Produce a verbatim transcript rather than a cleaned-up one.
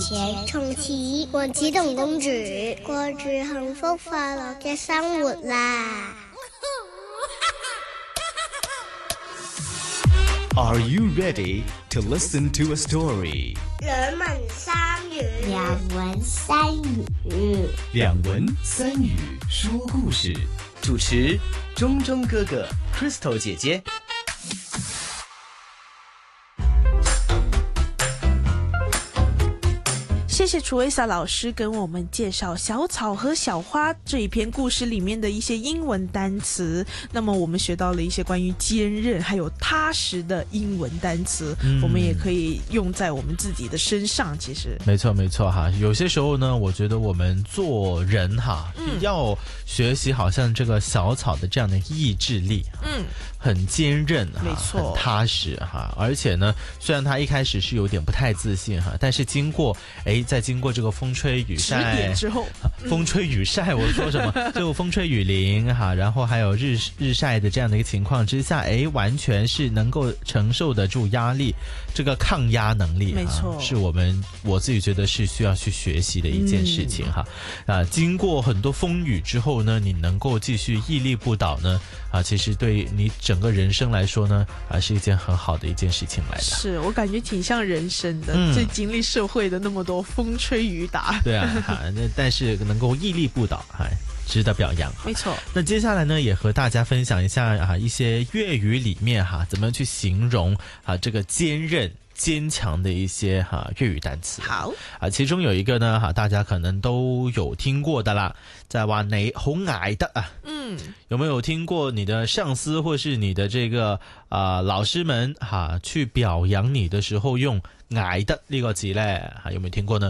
且從此王子同公主過住幸福快樂嘅生活啦。 Are you ready to listen to a story? 兩文三語， 兩文三語， 兩文三語說故事。主持中中哥哥 Crystal 姐姐。 谢谢楚维萨老师跟我们介绍小草和小花这一篇故事里面的一些英文单词。那么我们学到了一些关于坚韧还有踏实的英文单词、嗯、我们也可以用在我们自己的身上。其实没错没错哈，有些时候呢我觉得我们做人哈、嗯、要学习好像这个小草的这样的意志力，嗯，很坚韧哈，没错，很踏实哈。而且呢虽然他一开始是有点不太自信哈，但是经过诶在经过这个风吹雨晒指点之后、 嗯、风吹雨晒我说什么就风吹雨淋哈，然后还有日日晒的这样的一个情况之下，诶完全是能够承受得住压力，这个抗压能力没错，是我们我自己觉得是需要去学习的一件事情哈、嗯、啊，经过很多风雨之后呢，你能够继续屹立不倒呢啊，其实对你整个人生来说呢啊是一件很好的一件事情来的。 是我感觉挺像人生的，嗯、最经历社会的那么多风吹雨打。 对啊，那但是能够屹立不倒，还值得表扬。 没错。 那接下来呢，也和大家分享一下啊，一些粤语里面哈、啊，怎么样去形容啊这个坚韧、坚强的一些哈、啊、粤语单詞。 好啊，其中有一個呢，哈，大家可能都有聽過的啦，就係話你好捱得啊。嗯，有沒有聽過你的上司或是你的這個啊、呃、老師們哈、啊、去表揚你的時候用捱得呢個字呢？哈，有沒有聽過呢？